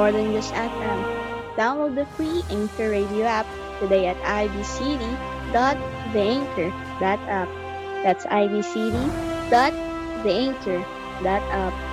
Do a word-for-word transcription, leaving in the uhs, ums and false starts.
more than just F M. Download the free Anchor Radio app today at ibcity dot the anchor dot app. That's ibcity dot the anchor dot app.